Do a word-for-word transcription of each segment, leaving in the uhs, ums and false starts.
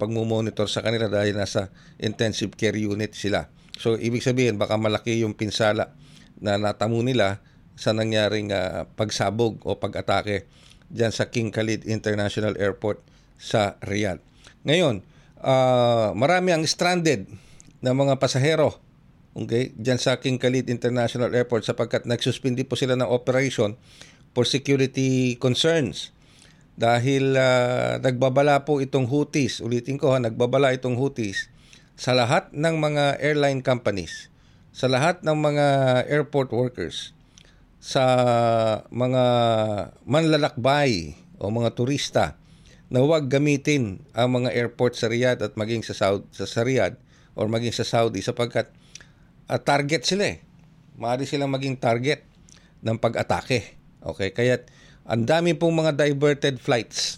pagmumonitor sa kanila dahil nasa intensive care unit sila. So ibig sabihin baka malaki yung pinsala na natamo nila sa nangyaring uh, pagsabog o pag-atake diyan sa King Khalid International Airport sa Riyadh. Ngayon, uh, marami ang stranded na mga pasahero, okay, diyan sa King Khalid International Airport sapagkat nagsuspindi po sila ng operation for security concerns. Dahil uh, nagbabala po itong Houthis, ulitin ko ha, nagbabala itong Houthis sa lahat ng mga airline companies, sa lahat ng mga airport workers, sa mga manlalakbay o mga turista na huwag gamitin ang mga airport sa Riyadh at maging sa Saudi, sa, sa Riyadh or maging sa Saudi sapagkat uh, target sila eh. Maaari silang maging target ng pag-atake. Okay, kaya ang dami pong mga diverted flights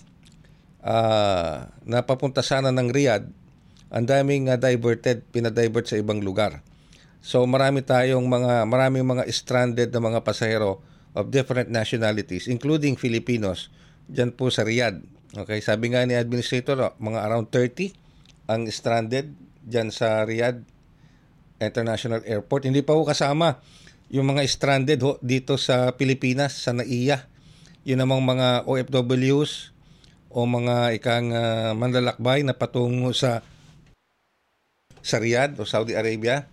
uh, na papunta sana ng Riyadh, ang daming uh, diverted, pinadivert sa ibang lugar. So marami tayong mga maraming mga stranded na mga pasahero of different nationalities including Filipinos diyan po sa Riyadh. Okay, sabi nga ni Administrator, mga around thirty ang stranded diyan sa Riyadh International Airport. Hindi pa po kasama yung mga stranded ho, dito sa Pilipinas, sa NAIA. Yun namang mga O F Ws o mga ikang uh, manlalakbay na patungo sa sa Riyadh o Saudi Arabia,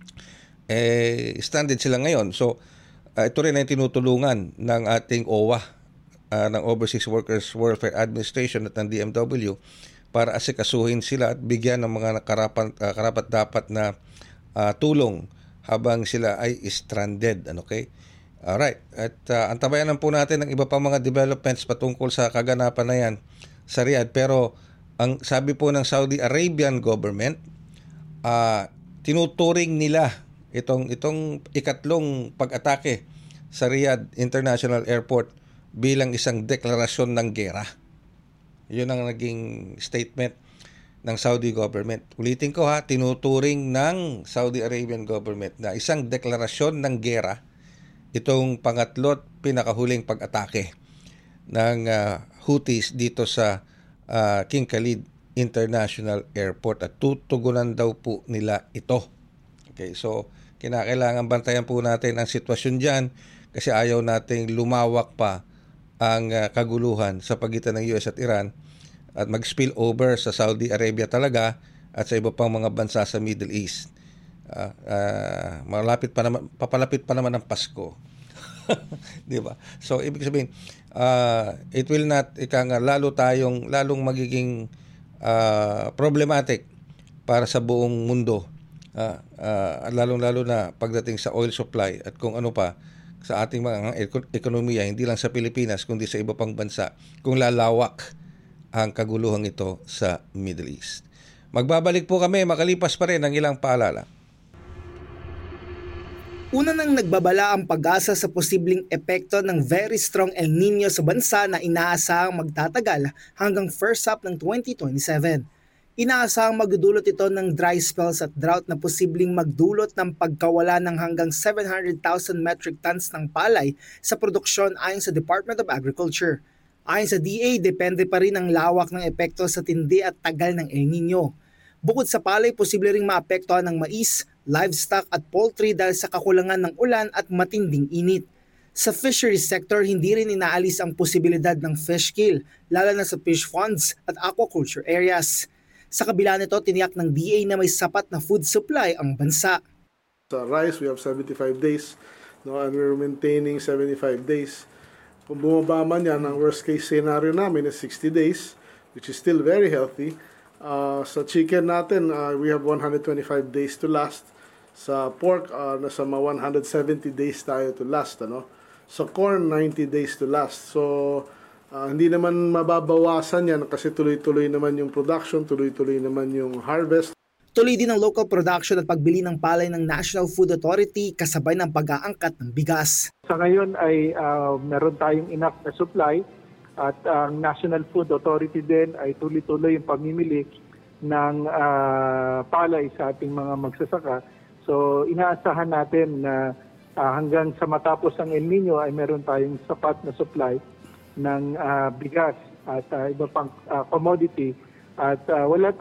eh stranded sila ngayon. So uh, ito rin ay tinutulungan ng ating O W A, uh, ng Overseas Workers Welfare Administration at ng D M W para asikasuhin sila at bigyan ng mga karapat, uh, karapat dapat na uh, tulong habang sila ay stranded. Ano, okay? Alright, at uh, antabayan po natin ng iba pang mga developments patungkol sa kaganapan na yan sa Riyadh. Pero ang sabi po ng Saudi Arabian government, uh, tinuturing nila itong, itong ikatlong pag-atake sa Riyadh International Airport bilang isang deklarasyon ng gera. Yun ang naging statement ng Saudi government. Ulitin ko ha, tinuturing ng Saudi Arabian government na isang deklarasyon ng gera itong pangatlo't pinakahuling pag-atake ng uh, Houthis dito sa uh, King Khalid International Airport at tutugunan daw po nila ito. Okay, so kinakailangan bantayan po natin ang sitwasyon diyan kasi ayaw nating lumawak pa ang uh, kaguluhan sa pagitan ng U S at Iran at mag-spill over sa Saudi Arabia talaga at sa iba pang mga bansa sa Middle East. Uh, uh, malapit pa naman, papalapit pa naman ang Pasko. Di ba? So ibig sabihin, uh, it will not ika nga, lalo tayong lalong magiging uh, problematic para sa buong mundo. Uh, uh, lalong-lalo na pagdating sa oil supply at kung ano pa sa ating mga ekonomiya, hindi lang sa Pilipinas kundi sa iba pang bansa kung lalawak ang kaguluhan ito sa Middle East. Magbabalik po kami makalipas pa rin ang ilang paalala. Una nang nagbabala ang pag-asa sa posibleng epekto ng very strong El Nino sa bansa na inaasahang magtatagal hanggang first half ng twenty twenty-seven. Inaasahang magdudulot ito ng dry spells at drought na posibleng magdulot ng pagkawala ng hanggang seven hundred thousand metric tons ng palay sa produksyon ayon sa Department of Agriculture. Ayon sa D A, depende pa rin ang lawak ng epekto sa tindi at tagal ng El Nino. Bukod sa palay, posible ring maapektuhan ng mais, livestock at poultry dahil sa kakulangan ng ulan at matinding init. Sa fisheries sector, hindi rin inaalis ang posibilidad ng fish kill, lalo na sa fish ponds at aquaculture areas. Sa kabila nito, tiniyak ng D A na may sapat na food supply ang bansa. Sa rice, we have seventy-five days, no, and we're maintaining seventy-five days. Kung bumaba man yan, ang worst case scenario namin is sixty days, which is still very healthy. Uh, sa chicken natin, uh, we have one hundred twenty-five days to last. Sa pork, uh, nasa mga one hundred seventy days tayo to last. Ano? Sa corn, ninety days to last. So, uh, hindi naman mababawasan yan kasi tuloy-tuloy naman yung production, tuloy-tuloy naman yung harvest. Tuloy din ang local production at pagbili ng palay ng National Food Authority kasabay ng pag-aangkat ng bigas. Sa ngayon ay uh, meron tayong enough na supply. At ang National Food Authority din ay tuloy-tuloy yung pamimili ng uh, palay sa ating mga magsasaka. So inaasahan natin na uh, hanggang sa matapos ang El Nino ay meron tayong sapat na supply ng uh, bigas at uh, iba pang uh, commodity. At uh, wala